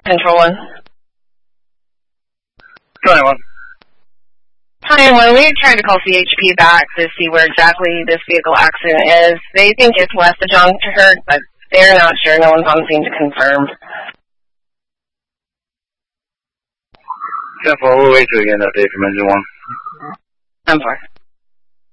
Control 1. Control 1. Hi, well, we tried to call CHP back to see where exactly this vehicle accident is. They think it's west of John Hurt, but they're not sure. No one's on scene to confirm. 10-4, we'll wait till you end up there from engine 1. 10-4.